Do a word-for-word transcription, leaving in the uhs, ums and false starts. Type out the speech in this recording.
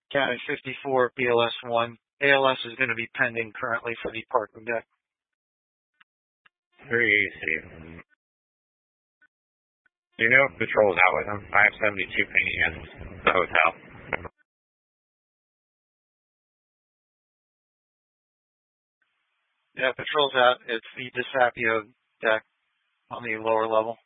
County fifty-four, B L S one. A L S is going to be pending currently for the parking deck. Very easy. Do you know if Patrol's out with him? I have seventy-two pinging in the hotel. Yeah, Patrol's out. It's the DeSapio deck on the lower level.